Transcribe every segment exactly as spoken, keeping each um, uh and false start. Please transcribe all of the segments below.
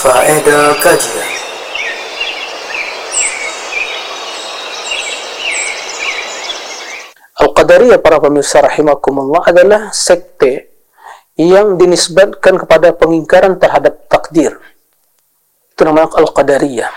Faedah kajian. Al-Qadariyah, para pemirsa rahimakumullah, adalah sekte yang dinisbatkan kepada pengingkaran terhadap takdir. Itu namanya Al-Qadariyah.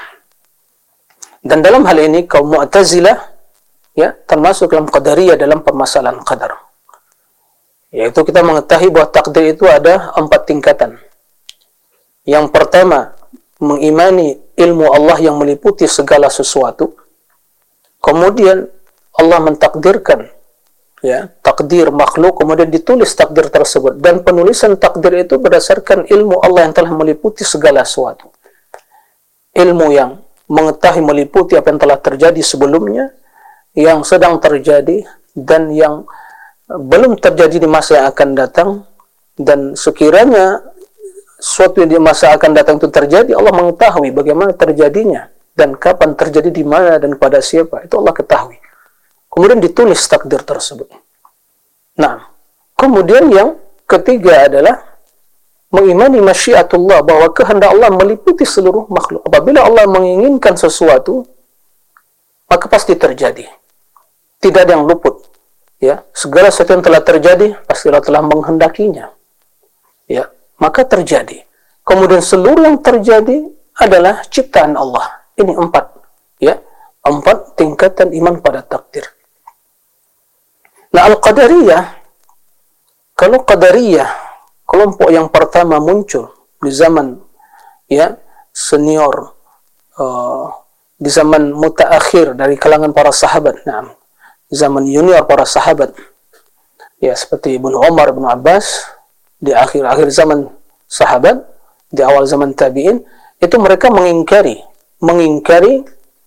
Dan dalam hal ini kaum Mu'tazilah ya termasuk dalam Qadariyah dalam permasalahan qadar. Yaitu kita mengetahui bahwa takdir itu ada empat tingkatan. Yang pertama, mengimani ilmu Allah yang meliputi segala sesuatu. Kemudian Allah mentakdirkan ya takdir makhluk, kemudian ditulis takdir tersebut, dan penulisan takdir itu berdasarkan ilmu Allah yang telah meliputi segala sesuatu. Ilmu yang mengetahui meliputi apa yang telah terjadi sebelumnya, yang sedang terjadi, dan yang belum terjadi di masa yang akan datang. Dan sekiranya suatu yang di masa akan datang itu terjadi, Allah mengetahui bagaimana terjadinya dan kapan terjadi, di mana dan pada siapa, itu Allah ketahui. Kemudian ditulis takdir tersebut. Nah, kemudian yang ketiga adalah mengimani masyiatullah, bahwa kehendak Allah meliputi seluruh makhluk. Apabila Allah menginginkan sesuatu, maka pasti terjadi. Tidak ada yang luput. Ya, segala sesuatu yang telah terjadi pasti Allah telah menghendakinya. Ya, maka terjadi. Kemudian seluruh yang terjadi adalah ciptaan Allah. Ini empat, ya, empat tingkatan iman pada takdir. Nah, Al-Qadariyah, kalau Qadariyah, kelompok yang pertama muncul di zaman ya senior, uh, di zaman mutaakhir dari kalangan para sahabat. Nah, zaman junior para sahabat, ya seperti Ibnu Umar, Ibnu Abbas, di akhir-akhir zaman sahabat, di awal zaman tabi'in, itu mereka mengingkari, mengingkari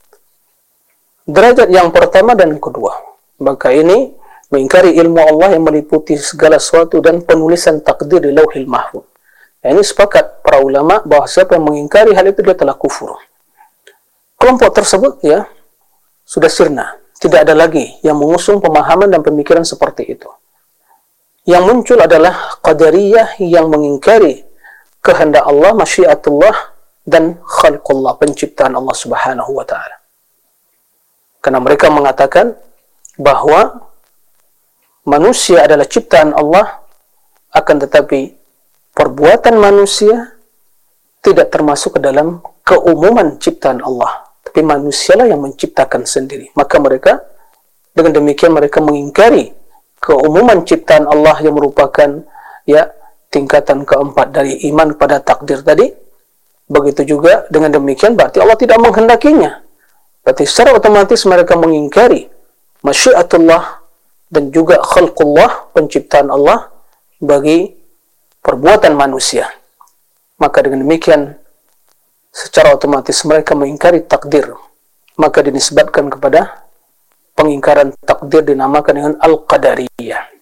derajat yang pertama dan kedua. Maka ini mengingkari ilmu Allah yang meliputi segala sesuatu dan penulisan takdir di Lauhil Mahfuz. Nah, ini sepakat para ulama bahwa siapa yang mengingkari hal itu dia telah kufur. Kelompok tersebut ya sudah sirna. Tidak ada lagi yang mengusung pemahaman dan pemikiran seperti itu. Yang muncul adalah Qadariyah yang mengingkari kehendak Allah, masyiatullah, dan khalqullah, penciptaan Allah subhanahu wa ta'ala. Karena mereka mengatakan bahwa manusia adalah ciptaan Allah, akan tetapi perbuatan manusia tidak termasuk ke dalam keumuman ciptaan Allah. Tapi manusialah yang menciptakan sendiri. Maka mereka, dengan demikian mereka mengingkari keumuman ciptaan Allah yang merupakan ya tingkatan keempat dari iman pada takdir tadi. Begitu juga dengan demikian berarti Allah tidak menghendakinya. Berarti secara otomatis mereka mengingkari masyiatullah dan juga khalqullah, penciptaan Allah bagi perbuatan manusia. Maka dengan demikian secara otomatis mereka mengingkari takdir. Maka dinisbatkan kepada pengingkaran takdir dinamakan dengan Al-Qadariyah.